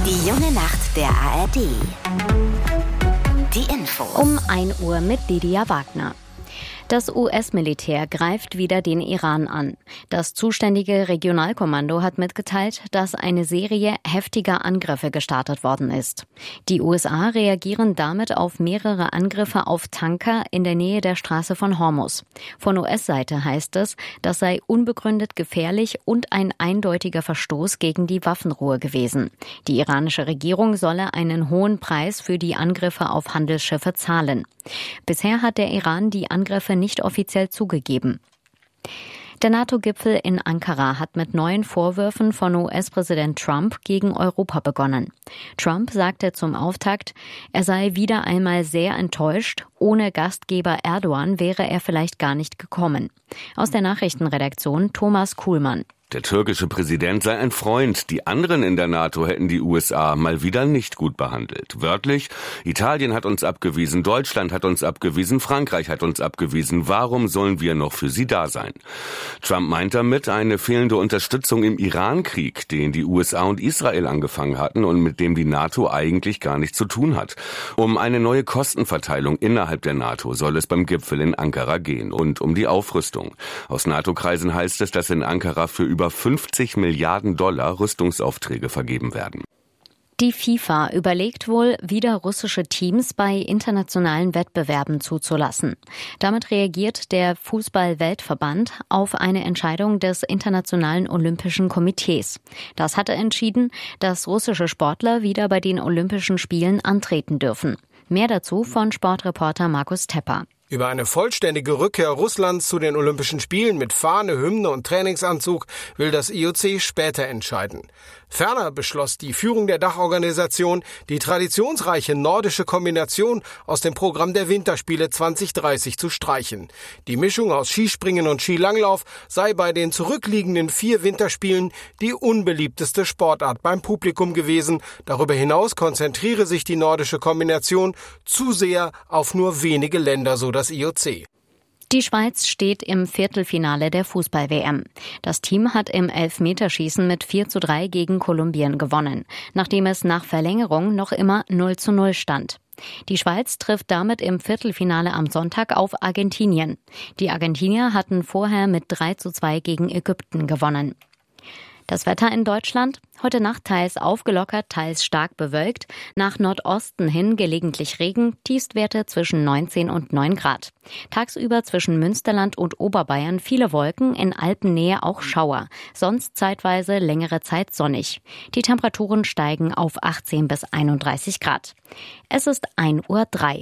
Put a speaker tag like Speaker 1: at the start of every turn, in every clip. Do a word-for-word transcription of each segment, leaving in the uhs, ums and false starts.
Speaker 1: Die junge Nacht der A R D. Die Infos.
Speaker 2: Um ein Uhr mit Lydia Wagner. Das U S-Militär greift wieder den Iran an. Das zuständige Regionalkommando hat mitgeteilt, dass eine Serie heftiger Angriffe gestartet worden ist. Die U S A reagieren damit auf mehrere Angriffe auf Tanker in der Nähe der Straße von Hormuz. Von U S-Seite heißt es, das sei unbegründet gefährlich und ein eindeutiger Verstoß gegen die Waffenruhe gewesen. Die iranische Regierung solle einen hohen Preis für die Angriffe auf Handelsschiffe zahlen. Bisher hat der Iran die Angriffe nicht offiziell zugegeben. Der NATO-Gipfel in Ankara hat mit neuen Vorwürfen von U S-Präsident Trump gegen Europa begonnen. Trump sagte zum Auftakt, er sei wieder einmal sehr enttäuscht. Ohne Gastgeber Erdogan wäre er vielleicht gar nicht gekommen. Aus der Nachrichtenredaktion Thomas Kuhlmann.
Speaker 3: Der türkische Präsident sei ein Freund. Die anderen in der NATO hätten die U S A mal wieder nicht gut behandelt. Wörtlich, Italien hat uns abgewiesen, Deutschland hat uns abgewiesen, Frankreich hat uns abgewiesen. Warum sollen wir noch für sie da sein? Trump meint damit eine fehlende Unterstützung im Iran-Krieg, den die U S A und Israel angefangen hatten und mit dem die NATO eigentlich gar nichts zu tun hat. Um eine neue Kostenverteilung innerhalb der NATO soll es beim Gipfel in Ankara gehen und um die Aufrüstung. Aus NATO-Kreisen heißt es, dass in Ankara für über fünfzig Milliarden Dollar Rüstungsaufträge vergeben werden.
Speaker 2: Die FIFA überlegt wohl, wieder russische Teams bei internationalen Wettbewerben zuzulassen. Damit reagiert der Fußball-Weltverband auf eine Entscheidung des Internationalen Olympischen Komitees. Das hatte entschieden, dass russische Sportler wieder bei den Olympischen Spielen antreten dürfen. Mehr dazu von Sportreporter Markus Tepper.
Speaker 4: Über eine vollständige Rückkehr Russlands zu den Olympischen Spielen mit Fahne, Hymne und Trainingsanzug will das I O C später entscheiden. Ferner beschloss die Führung der Dachorganisation, die traditionsreiche nordische Kombination aus dem Programm der Winterspiele zwanzig dreißig zu streichen. Die Mischung aus Skispringen und Skilanglauf sei bei den zurückliegenden vier Winterspielen die unbeliebteste Sportart beim Publikum gewesen. Darüber hinaus konzentriere sich die nordische Kombination zu sehr auf nur wenige Länder, so das I O C.
Speaker 2: Die Schweiz steht im Viertelfinale der Fußball-W M. Das Team hat im Elfmeterschießen mit vier zu drei gegen Kolumbien gewonnen, nachdem es nach Verlängerung noch immer null zu null stand. Die Schweiz trifft damit im Viertelfinale am Sonntag auf Argentinien. Die Argentinier hatten vorher mit drei zu zwei gegen Ägypten gewonnen. Das Wetter in Deutschland? Heute Nacht teils aufgelockert, teils stark bewölkt. Nach Nordosten hin gelegentlich Regen, Tiefstwerte zwischen neunzehn und neun Grad. Tagsüber zwischen Münsterland und Oberbayern viele Wolken, in Alpennähe auch Schauer. Sonst zeitweise längere Zeit sonnig. Die Temperaturen steigen auf achtzehn bis einunddreißig Grad. Es ist ein Uhr drei.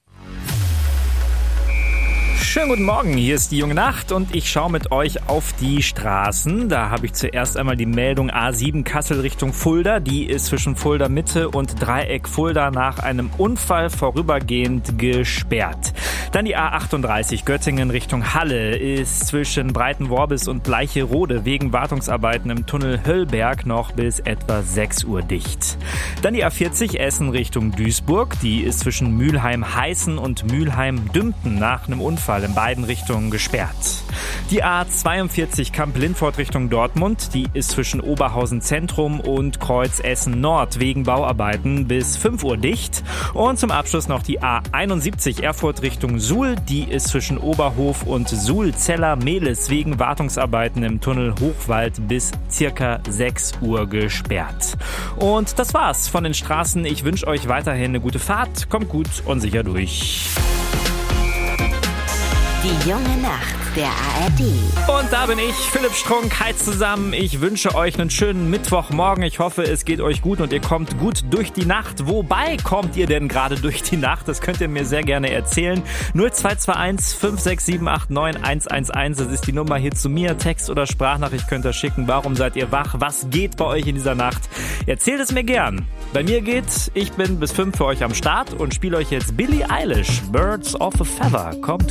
Speaker 5: Schönen guten Morgen, hier ist die junge Nacht und ich schaue mit euch auf die Straßen. Da habe ich zuerst einmal die Meldung A sieben Kassel Richtung Fulda. Die ist zwischen Fulda Mitte und Dreieck Fulda nach einem Unfall vorübergehend gesperrt. Dann die A achtunddreißig Göttingen Richtung Halle ist zwischen Breitenworbis und Bleicherode wegen Wartungsarbeiten im Tunnel Höllberg noch bis etwa sechs Uhr dicht. Dann die A vierzig Essen Richtung Duisburg. Die ist zwischen Mülheim-Heißen und Mülheim-Dümpten nach einem Unfall in beiden Richtungen gesperrt. Die A zweiundvierzig Kamp-Lindfort Richtung Dortmund, die ist zwischen Oberhausen Zentrum und Kreuz Essen Nord wegen Bauarbeiten bis fünf Uhr dicht. Und zum Abschluss noch die A einundsiebzig Erfurt Richtung Suhl, die ist zwischen Oberhof und Suhl-Zeller-Mehlis wegen Wartungsarbeiten im Tunnel Hochwald bis circa sechs Uhr gesperrt. Und das war's von den Straßen. Ich wünsche euch weiterhin eine gute Fahrt. Kommt gut und sicher durch.
Speaker 1: Die junge Nacht der A R D.
Speaker 5: Und da bin ich, Philipp Strunk, hi zusammen. Ich wünsche euch einen schönen Mittwochmorgen. Ich hoffe, es geht euch gut und ihr kommt gut durch die Nacht. Wobei kommt ihr denn gerade durch die Nacht? Das könnt ihr mir sehr gerne erzählen. null zwei zwei eins fünf sechs sieben acht neun eins eins eins, das ist die Nummer hier zu mir. Text oder Sprachnachricht könnt ihr schicken. Warum seid ihr wach? Was geht bei euch in dieser Nacht? Erzählt es mir gern. Bei mir geht's, ich bin bis fünf für euch am Start und spiele euch jetzt Billie Eilish, Birds of a Feather. Kommt